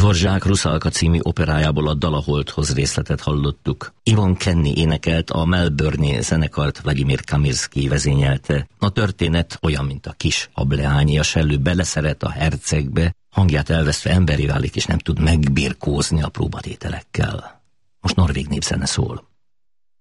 Dvorzsák Ruszalka című operájából a Dal a Holdhoz részletet hallottuk. Ivan Kenny énekelt, a Melbourne-i zenekart Vladimir Kamirszky vezényelte. A történet olyan, mint a kis hableányi, a sellő beleszeret a hercegbe, hangját elvesztve emberi válik és nem tud megbirkózni a próbatételekkel. Most norvég népzene szól.